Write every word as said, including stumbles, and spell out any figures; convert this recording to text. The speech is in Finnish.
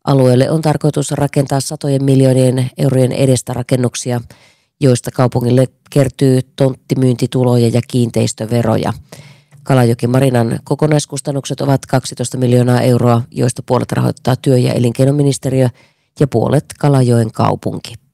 Alueelle on tarkoitus rakentaa satojen miljoonien eurojen edestä rakennuksia, joista kaupungille kertyy tonttimyyntituloja ja kiinteistöveroja. Kalajoki-marinan kokonaiskustannukset ovat kaksitoista miljoonaa euroa, joista puolet rahoittaa työ- ja elinkeinoministeriö ja puolet Kalajoen kaupunki.